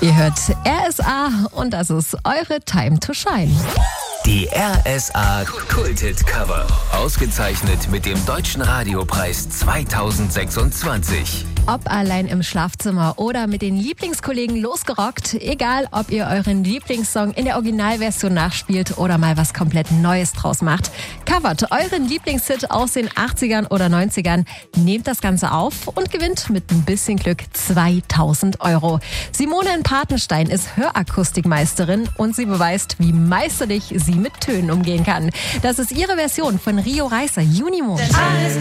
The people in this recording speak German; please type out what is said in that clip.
Ihr hört RSA und das ist eure Time to Shine. Die RSA Kulthit Cover. Ausgezeichnet mit dem Deutschen Radiopreis 2026. Ob allein im Schlafzimmer oder mit den Lieblingskollegen losgerockt, egal ob ihr euren Lieblingssong in der Originalversion nachspielt oder mal was komplett Neues draus macht. Covert euren Lieblingshit aus den 80ern oder 90ern, nehmt das Ganze auf und gewinnt mit ein bisschen Glück 2.000 €. Simone in Patenstein ist Hörakustikmeisterin und sie beweist, wie meisterlich sie mit Tönen umgehen kann. Das ist ihre Version von Rio Reiser, Junimond. Alles